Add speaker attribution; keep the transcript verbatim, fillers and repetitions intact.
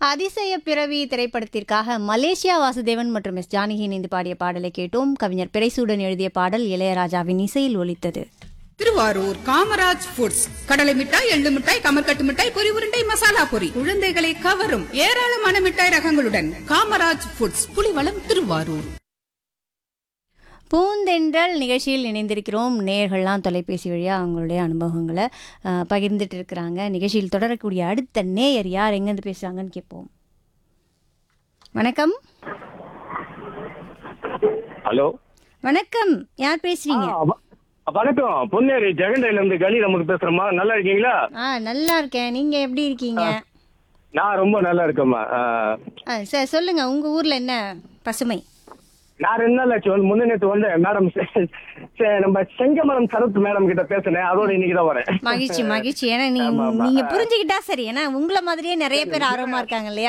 Speaker 1: அதிசய பிறவி திரைப்படத்திற்காக மலேசியா வாசுதேவன் மற்றும் எஸ் ஜானகி இணைந்து பாடிய பாடலை கேட்டோம். கவிஞர் பிறைசூடன் எழுதிய பாடல் இளையராஜாவின் இசையில் ஒலித்தது.
Speaker 2: திருவாரூர் காமராஜ் ஃபுட்ஸ் கடலை மிட்டாய், எள்ளு மிட்டாய், கமர்கட்டு மிட்டாய், பொரி உருண்டை, மசாலா பொரி, குழந்தைகளை கவரும் ஏராளமான மிட்டாய் ரகங்களுடன் காமராஜ் ஃபுட்ஸ், புலிவளம், திருவாரூர்.
Speaker 1: பூந்தென்றல் நிகழ்ச்சியில் இணைந்திருக்கிறோம். நேயர்கள்லாம் தொலைபேசி வழியாக அவங்களுடைய அனுபவங்களை அஹ், பகிர்ந்துட்டு இருக்கிறாங்க. நிகழ்ச்சியில் தொடரக்கூடிய அடுத்த நேயர் யார், எங்கேருந்து பேசுகிறாங்கன்னு கேட்போம். வணக்கம்.
Speaker 3: ஹலோ,
Speaker 1: வணக்கம், யார் பேசுறீங்க?
Speaker 3: ஆ, வ- வணக்கம். பொன்னேரி ஜெகண்டையில இருந்து கலி நமக்கு பேசுறோமா. நல்லா இருக்கீங்களா?
Speaker 1: ஆ, நல்லா இருக்கேன். நீங்க எப்படி இருக்கீங்க?
Speaker 3: நான் ரொம்ப நல்லா இருக்கேம்மா. ஆ,
Speaker 1: ஆ, சார் சொல்லுங்க, உங்க ஊர்ல என்ன பசுமை?
Speaker 3: நான் ரெண்டு நாள் ஆச்சு வந்து முன்ன நேற்று வந்து மேடம் நம்ம செங்கமலம் சரத் மேடம் கிட்ட பேசினேன். அதோட இன்னைக்கு தான் வரேன்.
Speaker 1: மகிழ்ச்சி மகிழ்ச்சி. ஏன்னா நீ
Speaker 3: ஆமா, ஆமா.
Speaker 1: நீங்க புரிஞ்சுக்கிட்டா சரி. ஏன்னா உங்களை மாதிரியே நிறைய பேர் ஆர்வமா இருக்காங்க இல்லையா?